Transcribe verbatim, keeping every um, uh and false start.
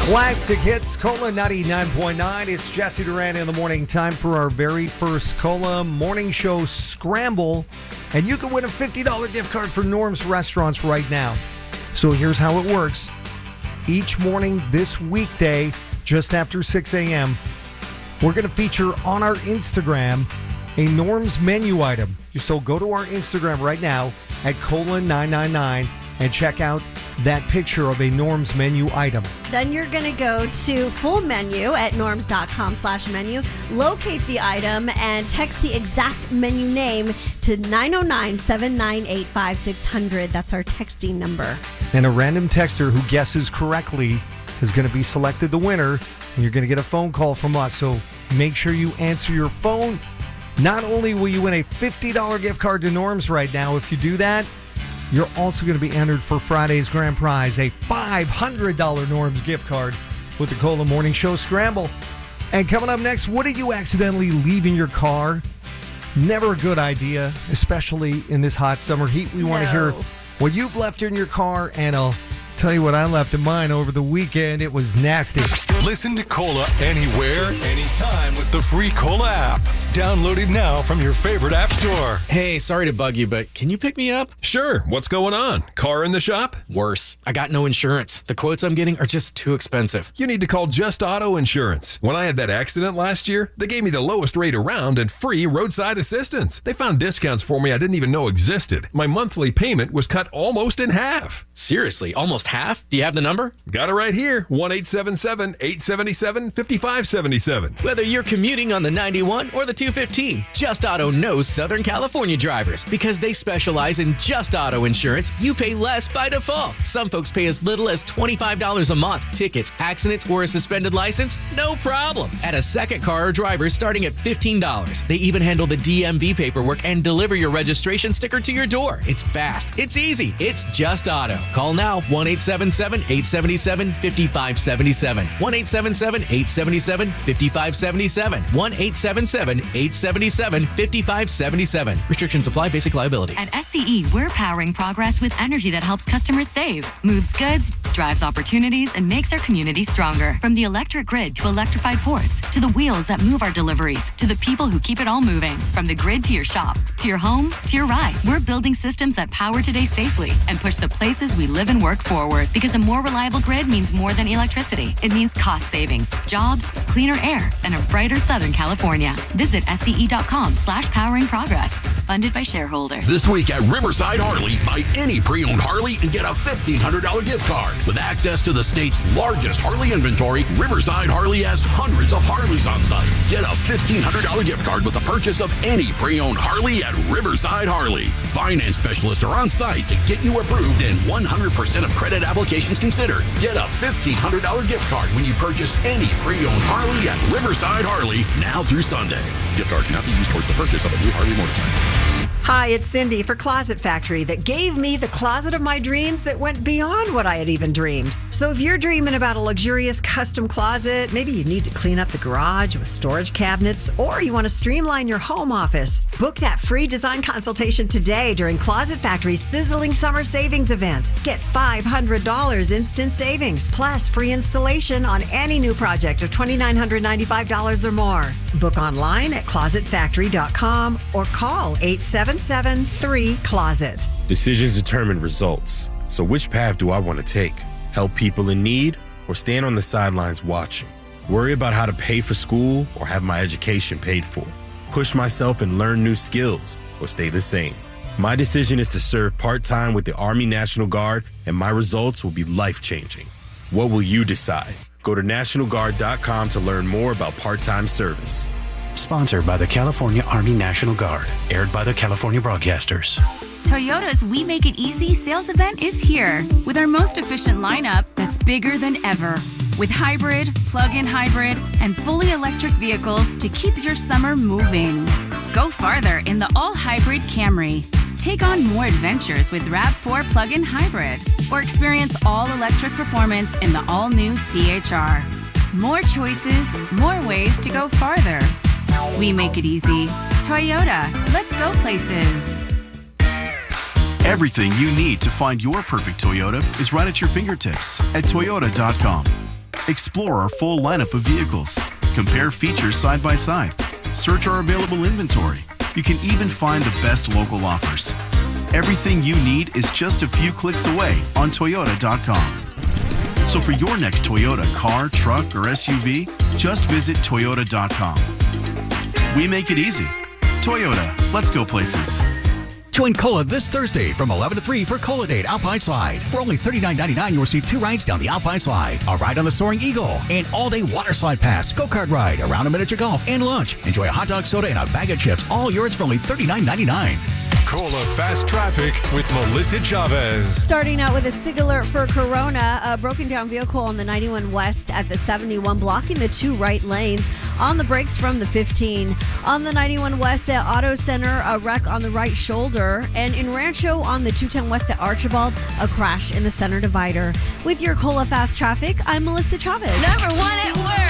Classic hits, Cola ninety-nine point nine. It's Jesse Duran in the morning. Time for our very first Cola Morning Show Scramble. And you can win a fifty dollars gift card for Norm's Restaurants right now. So here's how it works. Each morning this weekday, just after six a.m., we're going to feature on our Instagram a Norm's menu item. So go to our Instagram right now at Cola nine nine nine and check out that picture of a Norm's menu item. Then you're going to go to full menu at norms.com slash menu, locate the item, and text the exact menu name to nine oh nine, seven nine eight, five six zero zero. That's our texting number. And a random texter who guesses correctly is going to be selected the winner, and you're going to get a phone call from us. So make sure you answer your phone. Not only will you win a fifty dollars gift card to Norm's right now, if you do that, you're also going to be entered for Friday's grand prize, a five hundred dollars Norm's gift card with the Cola Morning Show Scramble. And coming up next, what did you accidentally leave in your car? Never a good idea, especially in this hot summer heat. We no. want to hear what you've left in your car, and I'll tell you what I left in mine over the weekend. It was nasty. Listen to Cola anywhere, anytime with the free Cola app. Download it now from your favorite app store. Hey, sorry to bug you, but can you pick me up? Sure. What's going on? Car in the shop? Worse. I got no insurance. The quotes I'm getting are just too expensive. You need to call Just Auto Insurance. When I had that accident last year, they gave me the lowest rate around and free roadside assistance. They found discounts for me I didn't even know existed. My monthly payment was cut almost in half. Seriously? Almost half? Do you have the number? Got it right here. one eight seven seven, eight seven seven, five five seven seven. Whether you're commuting on the ninety-one or the two fifteen, Just Auto knows Southern California drivers. Because they specialize in Just Auto insurance, you pay less by default. Some folks pay as little as twenty-five dollars a month. Tickets, accidents, or a suspended license? No problem. Add a second car or driver starting at fifteen dollars. They even handle the D M V paperwork and deliver your registration sticker to your door. It's fast. It's easy. It's Just Auto. Call now, one eight seven seven, eight seven seven, five five seven seven. one eight seven seven, eight seven seven, five five seven seven. one eight seven seven, eight seven seven, five five seven seven. Restrictions apply. Basic liability. At S C E, we're powering progress with energy that helps customers save, moves goods, drives opportunities, and makes our community stronger. From the electric grid to electrified ports, to the wheels that move our deliveries, to the people who keep it all moving. From the grid to your shop, to your home, to your ride. We're building systems that power today safely and push the places we live and work forward. Because a more reliable grid means more than electricity. It means cost savings, jobs, cleaner air, and a brighter Southern California. Visit sce.com slash powering progress. Funded by shareholders. This week at Riverside Harley, buy any pre-owned Harley and get a fifteen hundred dollars gift card. With access to the state's largest Harley inventory, Riverside Harley has hundreds of Harleys on site. Get a fifteen hundred dollars gift card with the purchase of any pre-owned Harley at Riverside Harley. Finance specialists are on site to get you approved and one hundred percent of credit applications considered. Get a fifteen hundred dollars gift card when you purchase any pre-owned Harley at Riverside Harley now through Sunday. Gift card cannot be used towards the purchase of a new Harley motorcycle. Hi, it's Cindy for Closet Factory that gave me the closet of my dreams that went beyond what I had even dreamed. So if you're dreaming about a luxurious custom closet, maybe you need to clean up the garage with storage cabinets, or you want to streamline your home office, book that free design consultation today during Closet Factory's sizzling summer savings event. Get five hundred dollars instant savings, plus free installation on any new project of two thousand nine hundred ninety-five dollars or more. Book online at closet factory dot com or call eight seven seven, three, closet. Decisions determine results. So which path do I want to take? Help people in need or stand on the sidelines watching? Worry about how to pay for school or have my education paid for? Push myself and learn new skills or stay the same? My decision is to serve part-time with the Army National Guard, and my results will be life-changing. What will you decide? Go to national guard dot com to learn more about part-time service. Sponsored by the California Army National Guard. Aired by the California Broadcasters. Toyota's We Make It Easy sales event is here with our most efficient lineup that's bigger than ever. With hybrid, plug-in hybrid, and fully electric vehicles to keep your summer moving. Go farther in the all-hybrid Camry. Take on more adventures with RAV four plug-in hybrid. Or experience all-electric performance in the all-new C H R. More choices, more ways to go farther. We make it easy. Toyota, let's go places. Everything you need to find your perfect Toyota is right at your fingertips at toyota dot com. Explore our full lineup of vehicles. Compare features side by side. Search our available inventory. You can even find the best local offers. Everything you need is just a few clicks away on Toyota dot com. So for your next Toyota car, truck, or S U V, just visit Toyota dot com. We make it easy. Toyota, let's go places. Join Cola this Thursday from eleven to three for Cola Date Alpine Slide. For only thirty-nine ninety-nine, you'll receive two rides down the Alpine Slide, a ride on the Soaring Eagle, an all-day water slide pass, go-kart ride, around a miniature golf, and lunch. Enjoy a hot dog, soda, and a bag of chips, all yours for only thirty-nine ninety-nine. Cola Fast Traffic with Melissa Chavez. Starting out with a SIG alert for Corona, a broken down vehicle on the ninety-one West at the seventy-one, blocking the two right lanes. On the brakes from the fifteen. On the ninety-one West at Auto Center, a wreck on the right shoulder. And in Rancho on the two ten West at Archibald, a crash in the center divider. With your Cola Fast Traffic, I'm Melissa Chavez. Number one at work.